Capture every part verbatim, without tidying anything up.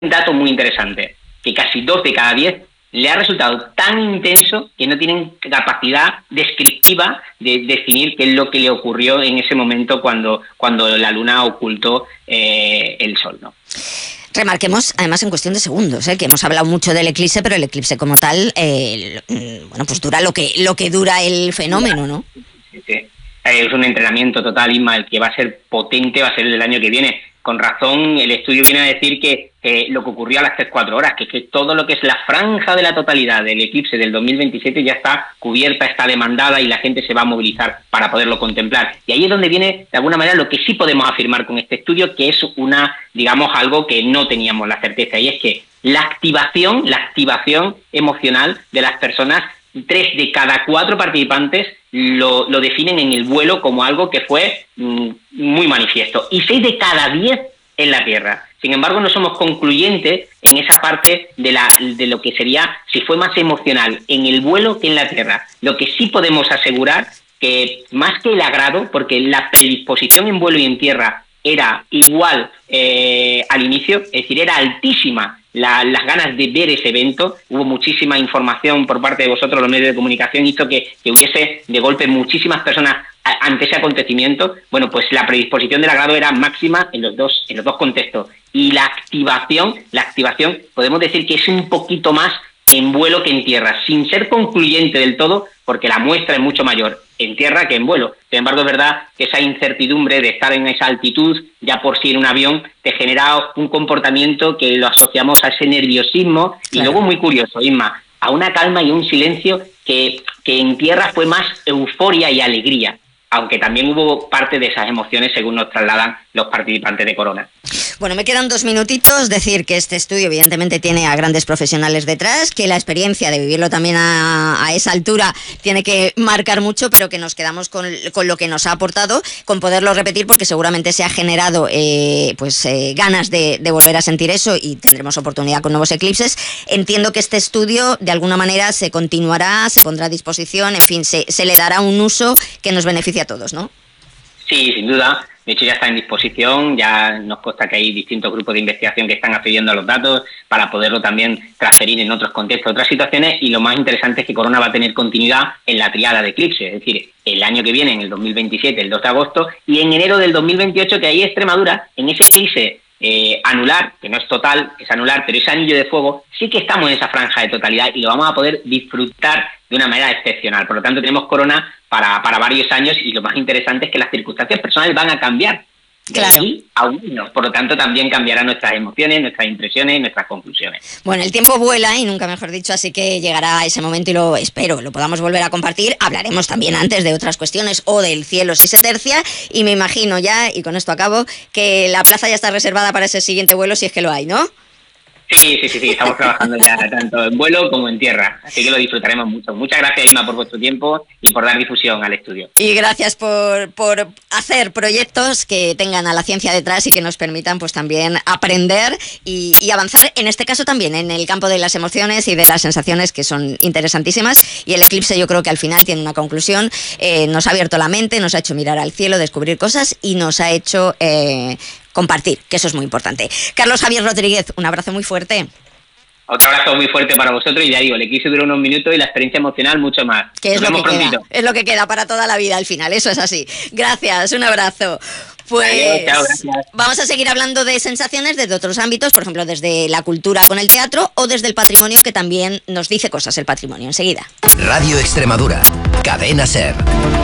dato muy interesante, que casi dos de cada diez le ha resultado tan intenso que no tienen capacidad descriptiva de definir qué es lo que le ocurrió en ese momento cuando, cuando la luna ocultó eh, el sol, ¿no? Remarquemos, además, en cuestión de segundos, ¿eh? que hemos hablado mucho del eclipse, pero el eclipse como tal, eh, bueno, pues dura lo que, lo que dura el fenómeno, ¿no? Sí, sí. Es un entrenamiento total, Inma, el que va a ser potente va a ser el del año que viene. Con razón, el estudio viene a decir que eh, lo que ocurrió a las tres cuatro horas, que, que todo lo que es la franja de la totalidad del eclipse del dos mil veintisiete ya está cubierta, está demandada y la gente se va a movilizar para poderlo contemplar. Y ahí es donde viene, de alguna manera, lo que sí podemos afirmar con este estudio, que es una, digamos, algo que no teníamos la certeza, y es que la activación, la activación emocional de las personas, tres de cada cuatro participantes lo, lo definen en el vuelo como algo que fue mm, muy manifiesto, y seis de cada diez en la Tierra. Sin embargo, no somos concluyentes en esa parte de, la, de lo que sería si fue más emocional en el vuelo que en la Tierra. Lo que sí podemos asegurar que más que el agrado, porque la predisposición en vuelo y en tierra era igual eh, al inicio, es decir, era altísima la, las ganas de ver ese evento, hubo muchísima información por parte de vosotros, los medios de comunicación, hizo que, que hubiese de golpe muchísimas personas a, ante ese acontecimiento. Bueno, pues la predisposición del agrado era máxima en los dos, en los dos contextos, y la activación, la activación podemos decir que es un poquito más en vuelo que en tierra, sin ser concluyente del todo, porque la muestra es mucho mayor en tierra que en vuelo. Sin embargo, es verdad que esa incertidumbre de estar en esa altitud, ya por sí en un avión, te genera un comportamiento que lo asociamos a ese nerviosismo, claro. Y luego, muy curioso, Inma, a una calma y un silencio que, que en tierra fue más euforia y alegría, aunque también hubo parte de esas emociones según nos trasladan los participantes de Corona. Bueno, me quedan dos minutitos. Decir que este estudio evidentemente tiene a grandes profesionales detrás, que la experiencia de vivirlo también a, a esa altura tiene que marcar mucho, pero que nos quedamos con, con lo que nos ha aportado, con poderlo repetir, porque seguramente se ha generado eh, pues eh, ganas de, de volver a sentir eso, y tendremos oportunidad con nuevos eclipses. Entiendo que este estudio de alguna manera se continuará, se pondrá a disposición, en fin, se, se le dará un uso que nos beneficie a todos, ¿no? Sí, sin duda. De hecho, ya está en disposición, ya nos consta que hay distintos grupos de investigación que están accediendo a los datos para poderlo también transferir en otros contextos, otras situaciones, y lo más interesante es que Corona va a tener continuidad en la triada de eclipses, es decir, el año que viene, en el dos mil veintisiete, el dos de agosto, y en enero del dos mil veintiocho, que ahí Extremadura, en ese eclipse eh, anular, que no es total, es anular, pero ese anillo de fuego, sí que estamos en esa franja de totalidad y lo vamos a poder disfrutar de una manera excepcional. Por lo tanto, tenemos Corona para, para varios años, y lo más interesante es que las circunstancias personales van a cambiar de claro. aquí a un año. Por lo tanto, también cambiarán nuestras emociones, nuestras impresiones, nuestras conclusiones. Bueno, el tiempo vuela, y nunca mejor dicho, así que llegará ese momento y lo espero, lo podamos volver a compartir. Hablaremos también antes de otras cuestiones o del cielo si se tercia, y me imagino ya, y con esto acabo, que la plaza ya está reservada para ese siguiente vuelo, si es que lo hay, ¿no? Sí, sí, sí, sí, estamos trabajando ya tanto en vuelo como en tierra, así que lo disfrutaremos mucho. Muchas gracias, Inma, por vuestro tiempo y por dar difusión al estudio. Y gracias por, por hacer proyectos que tengan a la ciencia detrás y que nos permitan pues también aprender y, y avanzar, en este caso también en el campo de las emociones y de las sensaciones, que son interesantísimas. Y el eclipse, yo creo que al final tiene una conclusión, eh, nos ha abierto la mente, nos ha hecho mirar al cielo, descubrir cosas, y nos ha hecho Eh, compartir, que eso es muy importante. Carlos Javier Rodríguez, un abrazo muy fuerte. Otro abrazo muy fuerte para vosotros, y ya digo, el eclipse dura unos minutos y la experiencia emocional mucho más. Que es lo que queda, es lo que queda para toda la vida al final, eso es así. Gracias, un abrazo. Pues Adiós, chao, gracias. Vamos a seguir hablando de sensaciones desde otros ámbitos, por ejemplo, desde la cultura con el teatro, o desde el patrimonio, que también nos dice cosas el patrimonio. Enseguida. Radio Extremadura, Cadena SER.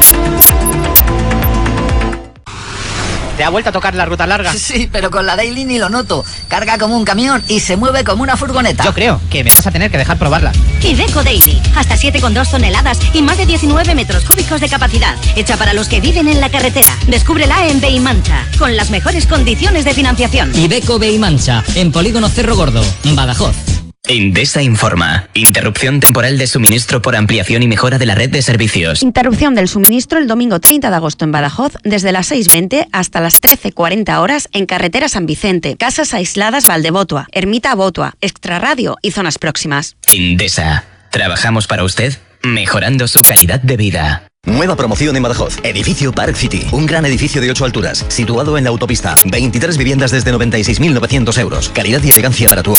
¿Te ha vuelto a tocar la ruta larga? Sí, pero con la Daily ni lo noto. Carga como un camión y se mueve como una furgoneta. Yo creo que me vas a tener que dejar probarla. Iveco Daily, hasta siete coma dos toneladas y más de diecinueve metros cúbicos de capacidad. Hecha para los que viven en la carretera. Descúbrela en Beimancha, con las mejores condiciones de financiación. Iveco Beimancha, en Polígono Cerro Gordo, Badajoz. Endesa informa. Interrupción temporal de suministro por ampliación y mejora de la red de servicios. Interrupción del suministro el domingo treinta de agosto en Badajoz, desde las seis veinte hasta las trece cuarenta horas en carretera San Vicente, Casas Aisladas Valdebotua, Ermita Botua, Extrarradio y zonas próximas. Endesa. Trabajamos para usted, mejorando su calidad de vida. Nueva promoción en Badajoz. Edificio Park City. Un gran edificio de ocho alturas, situado en la autopista. veintitrés viviendas desde noventa y seis mil novecientos euros. Calidad y elegancia para tu